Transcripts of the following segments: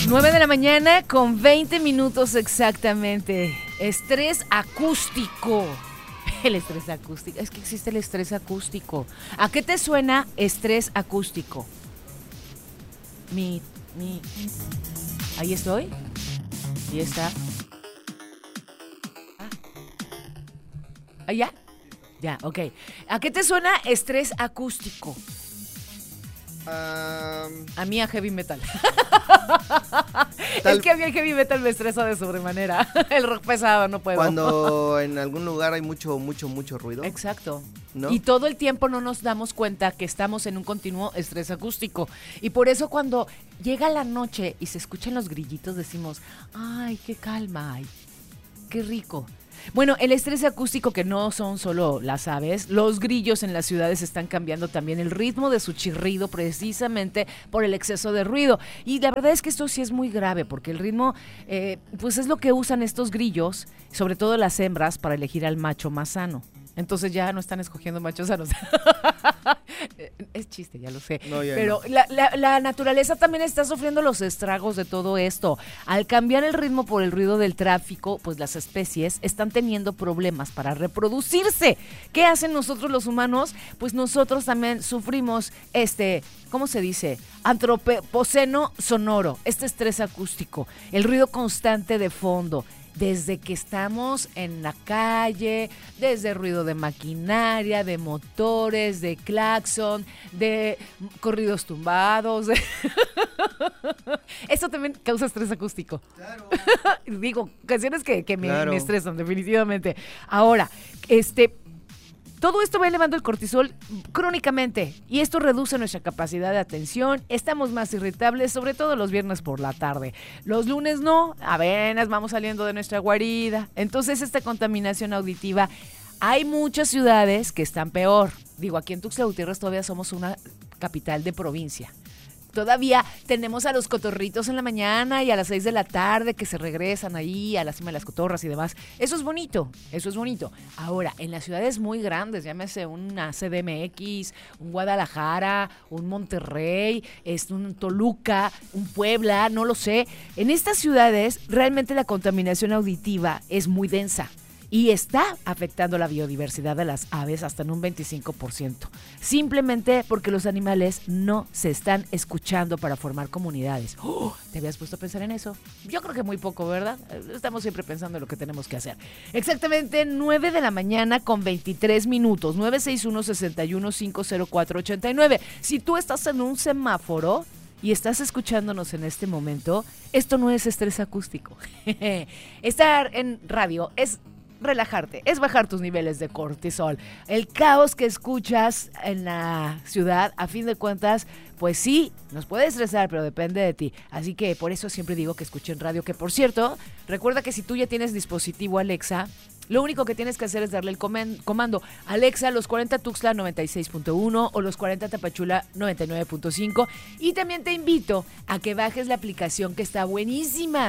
9 de la mañana con 20 minutos exactamente. Estrés acústico. El estrés acústico. Es que existe el estrés acústico. ¿A qué te suena estrés acústico? Ahí estoy. Ahí está. ¿Ya? Ya, ok. ¿A qué te suena estrés acústico? A mí a heavy metal. Es que a mí el heavy metal me estresa de sobremanera. El rock pesado no puedo. Cuando en algún lugar hay mucho ruido. Exacto. ¿No? Y todo el tiempo no nos damos cuenta que estamos en un continuo estrés acústico. Y por eso cuando llega la noche y se escuchan los grillitos decimos, ay, qué calma hay, qué rico. Bueno, el estrés acústico, que no son solo las aves, los grillos en las ciudades están cambiando también el ritmo de su chirrido precisamente por el exceso de ruido. Y la verdad es que esto sí es muy grave porque el ritmo, pues es lo que usan estos grillos, sobre todo las hembras, para elegir al macho más sano. Entonces ya no están escogiendo machos sanos. Es chiste, ya lo sé. No, pero no. la naturaleza también está sufriendo los estragos de todo esto. Al cambiar el ritmo por el ruido del tráfico, pues las especies están teniendo problemas para reproducirse. ¿Qué hacen nosotros los humanos? Pues nosotros también sufrimos ¿cómo se dice? Antropoceno sonoro, este estrés acústico, el ruido constante de fondo. Desde que estamos en la calle, desde ruido de maquinaria, de motores, de claxon, de corridos tumbados. Eso también causa estrés acústico. Claro. Digo, canciones que Claro. me estresan definitivamente. Ahora, todo esto va elevando el cortisol crónicamente y esto reduce nuestra capacidad de atención, estamos más irritables, sobre todo los viernes por la tarde. Los lunes no, apenas vamos saliendo de nuestra guarida. Entonces esta contaminación auditiva, hay muchas ciudades que están peor. Digo, aquí en Tuxtla Gutiérrez todavía somos una capital de provincia. Todavía tenemos a los cotorritos en la mañana y a las 6 de la tarde que se regresan ahí a la cima de las cotorras y demás. Eso es bonito, eso es bonito. Ahora, en las ciudades muy grandes, llámese una CDMX, un Guadalajara, un Monterrey, un Toluca, un Puebla, no lo sé. En estas ciudades realmente la contaminación auditiva es muy densa. Y está afectando la biodiversidad de las aves hasta en un 25%. Simplemente porque los animales no se están escuchando para formar comunidades. ¿Te habías puesto a pensar en eso? Yo creo que muy poco, ¿verdad? Estamos siempre pensando en lo que tenemos que hacer. Exactamente 9 de la mañana con 23 minutos. 961-61-504-89. Si tú estás en un semáforo y estás escuchándonos en este momento, esto no es estrés acústico. Estar en radio es relajarte, es bajar tus niveles de cortisol. El caos que escuchas en la ciudad, a fin de cuentas, pues sí, nos puede estresar, pero depende de ti. Así que por eso siempre digo que escuchen radio, que por cierto, recuerda que si tú ya tienes dispositivo Alexa, lo único que tienes que hacer es darle el comando Alexa, los 40 Tuxtla 96.1 o los 40 Tapachula 99.5. Y también te invito a que bajes la aplicación que está buenísima,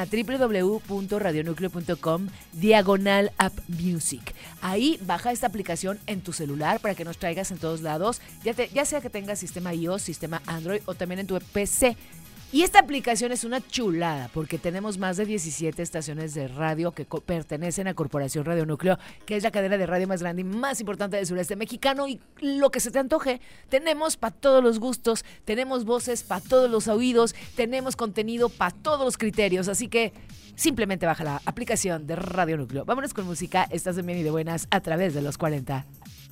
www.radionucleo.com/App Music. Ahí baja esta aplicación en tu celular para que nos traigas en todos lados, ya sea que tengas sistema iOS, sistema Android o también en tu PC. Y esta aplicación es una chulada porque tenemos más de 17 estaciones de radio que pertenecen a Corporación Radio Núcleo, que es la cadena de radio más grande y más importante del sureste mexicano, y lo que se te antoje. Tenemos para todos los gustos, tenemos voces para todos los oídos, tenemos contenido para todos los criterios, así que simplemente baja la aplicación de Radio Núcleo. Vámonos con música, estás de bien y de buenas a través de los 40.